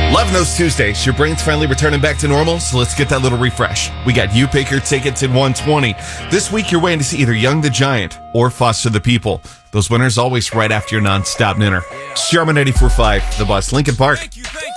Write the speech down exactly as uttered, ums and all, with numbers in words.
Loving those Tuesdays. Your brain's finally returning back to normal, so let's get that little refresh. We got You Pick Your Tickets in one twenty. This week, you're waiting to see either Young the Giant or Foster the People. Those winners always right after your non-stop dinner. Sharman eighty-four point five, The Bus, Lincoln Park.